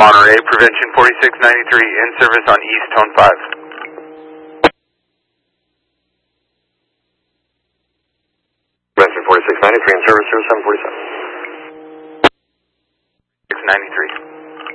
Monterey, Prevention 4693, in service on East Tone 5. Prevention 4693, in service 0747. 693.